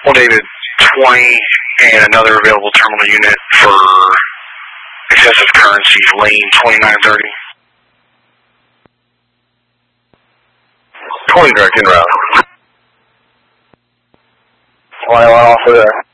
Well, David, 20 and another available terminal unit for excessive currencies, lane 2930. 20 direct in route. Fly off of there.